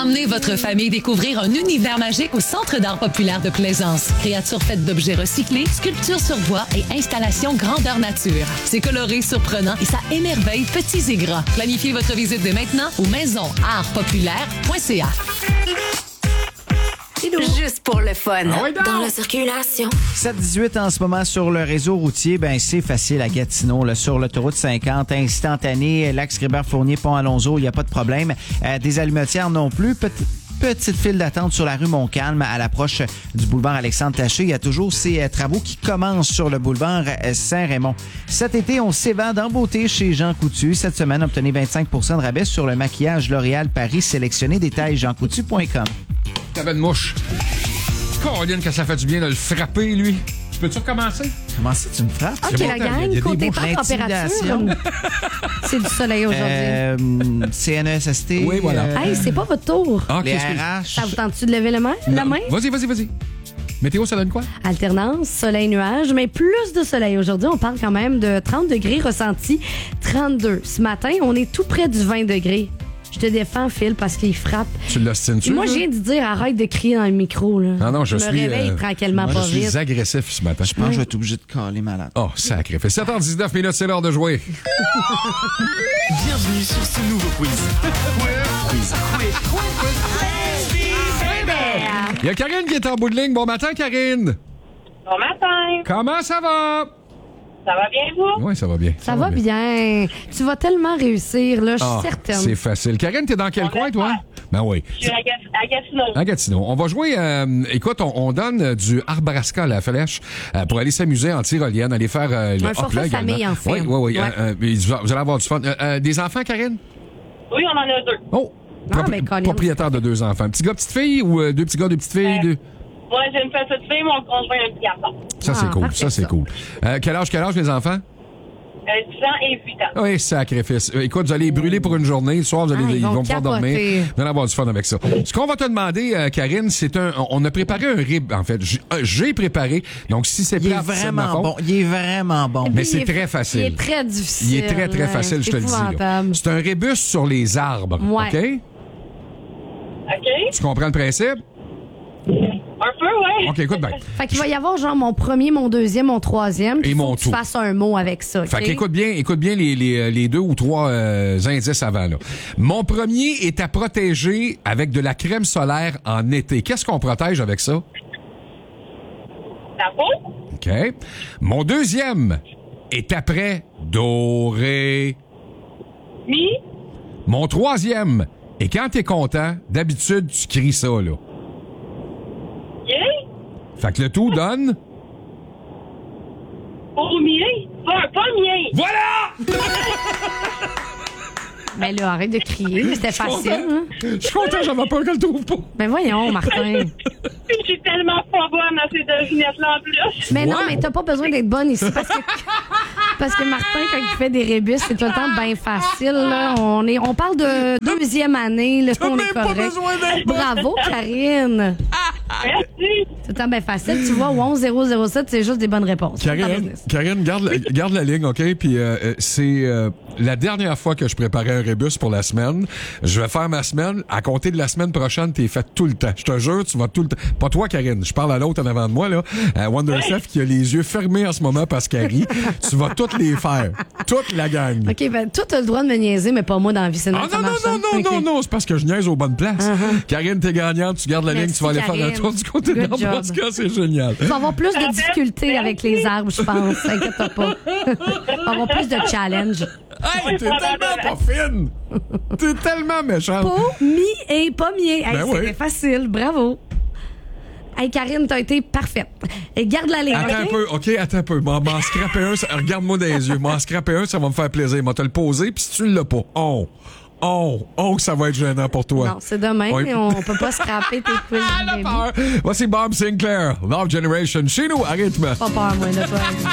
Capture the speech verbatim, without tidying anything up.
Emmenez votre famille découvrir un univers magique au Centre d'art populaire de Plaisance. Créatures faites d'objets recyclés, sculptures sur bois et installations grandeur nature. C'est coloré, surprenant et ça émerveille petits et grands. Planifiez votre visite dès maintenant au maison art populaire point c a. Juste pour le fun. Ah oui, dans la circulation. sept dix-huit en ce moment sur le réseau routier. Ben, c'est facile à Gatineau, là, sur l'autoroute cinquante, instantané, l'axe Ribert-Fournier, Pont-Alonso, il n'y a pas de problème. Euh, des allumetières non plus. Petit, petite file d'attente sur la rue Montcalm à l'approche du boulevard Alexandre-Taché. Il y a toujours ces euh, travaux qui commencent sur le boulevard euh, Saint-Raymond. Cet été, on s'évade en beauté chez Jean Coutu. Cette semaine, obtenez vingt-cinq pour cent de rabais sur le maquillage L'Oréal Paris sélectionné. Détails jean coutu point com. T'avais une mouche. Caroline, que ça fait du bien de le frapper, lui. Peux-tu recommencer? Comment ça, tu me frappes? OK, la gang, côté temps, température. C'est du soleil aujourd'hui. Euh, C N E S S T. Oui, voilà. Euh, Hey, c'est pas votre tour. Ah, les qu'est-ce que- R H. Ça vous tente-tu de lever la main? La main? Vas-y, vas-y, vas-y. Météo, ça donne quoi? Alternance, soleil-nuage, mais plus de soleil. Aujourd'hui, on parle quand même de trente degrés ressentis, trente-deux. Ce matin, on est tout près du vingt degrés. Je te défends, Phil, parce qu'il frappe. Tu l'ostines-tu? Moi, là? je viens de dire, arrête de crier dans le micro. Là. Ah non, je, me suis... réveille euh, tranquillement, moi, pas je suis vite. agressif ce matin. Je pense que je vais être obligé de caler malade. Oh, sacré. Fait sept heures dix-neuf minutes, c'est l'heure de jouer. Bienvenue sur ce nouveau quiz. Quiz. Il y a Karine qui est en bout de ligne. Bon matin, Karine. Bon matin. Comment ça va? Ça va bien, vous? Oui, ça va bien. Ça va bien. Tu vas tellement réussir, là, je suis Ah, certaine. c'est facile. Karine, t'es dans quel On coin, l'espère. toi? Ben oui. Je suis à, Gat- à Gatineau. À Gatineau. On va jouer, euh, écoute, on, on donne euh, du Arbrasca à la flèche euh, pour aller s'amuser en tyrolienne, aller faire euh, le Un forfait hop-là également. famille, en fait. Oui, oui, oui. Ouais. euh, euh, vous allez avoir du fun. Euh, euh, des enfants, Karine? Oui, on en a deux. Oh! Ah, Propri- ben, Colin. propriétaire de deux enfants. Petit gars, petite fille ou euh, deux petits gars, deux petites filles? Euh, deux? Moi, j'ai une petite fille, mon conjoint un petit garçon. Ça, c'est Ah, cool. parfait, Ça, c'est ça. cool. Euh, quel âge, quel âge, les enfants? Euh, dix ans et huit ans. Oui, sacrifice. Euh, Écoute, vous allez les brûler pour une journée. Le soir, vous allez, Ah, ils ils vont vont pouvoir capoter. dormir. Vous allez avoir du fun avec ça. Ce qu'on va te demander, euh, Karine, c'est un... On a préparé un rib, en fait. J- euh, J'ai préparé. Donc, si c'est Il est plate, c'est de ma vraiment faute. bon. Il est vraiment bon. Mais Puis, c'est il est- très facile. Il est très difficile. Il est très, très ouais. facile, je te le dis. là. Épouvantable. C'est un rébus sur les arbres. Ouais. OK? OK? Tu comprends le principe? Un peu, oui. OK, écoute bien. Fait qu'il va y avoir genre mon premier, mon deuxième, mon troisième. puis Et faut mon que tu tout. fasses un mot avec ça. OK? Fait qu'écoute bien, écoute bien les, les, les deux ou trois euh, indices avant. Là. Mon premier est à protéger avec de la crème solaire en été. Qu'est-ce qu'on protège avec ça? La peau? OK. Mon deuxième est après doré. Mi? Mon troisième, et quand t'es content, d'habitude, tu cries ça, là. Yé? Fait que le tout donne... Pour mien? Pas, pas mien. Voilà! Mais là, arrête de crier. C'était facile. Hein? Je suis content, j'avais peur qu'elle le trouve pas. Ben voyons, Martin. Je suis tellement pas bonne à ces devinettes-là en plus. Mais non, Ouais. mais t'as pas besoin d'être bonne ici parce que parce que Martin, quand il fait des rébus, c'est tout le temps bien facile. Là. On est, on parle de deuxième année. Là, on est même pas correct. besoin d'être bonne. Bravo, Karine. Merci. C'est tout le temps bien facile. Tu vois, onze zéro zéro sept, c'est juste des bonnes réponses. Ta Karine, business. Karine garde, la- garde la ligne, OK? Puis euh, euh, c'est euh, la dernière fois que je préparais un rébus pour la semaine. Je vais faire ma semaine. À compter de la semaine prochaine, t'es fait tout le temps. Je te jure, tu vas tout le temps. Pas toi, Karine. Je parle à l'autre en avant de moi, là. Euh, Wonder Chef qui a les yeux fermés en ce moment parce qu'elle rit. Tu vas toutes les faire. Toute la gang. OK, ben, toi, t'as le droit de me niaiser, mais pas moi dans la vie. C'est Ah normal, ça non, non, marche, non, ça. non, OK. non, non, c'est parce que je niaise aux bonnes places. Karine, t'es gagnante, tu gardes la ligne, Merci, tu vas aller faire un Karine. tour du côté de Good job. l'Arbrasca, c'est génial. Tu vas avoir plus de difficultés avec les arbres, je pense. T'inquiète pas. Tu vas avoir plus de challenge. Hey, t'es tellement pas fine! T'es tellement méchante! Pas mi et pas mier. Hey, Ben c'était oui. facile. Bravo. Hey, Karine, t'as été parfaite. Et garde la ligne. Attends OK? un peu, OK, attends un peu. M'en, m'en scraper un, ça- regarde-moi dans les yeux. M'en scraper un, ça va me faire plaisir. M'en te le poser, puis si tu l'as pas, oh, oh, oh, que ça va être gênant pour toi. Non, c'est demain. Oui. On peut pas scraper tes quiz. Ah, la baby. peur! Voici Bob Sinclair, Love Generation, chez nous, à rythme. Pas peur, moi, de toi.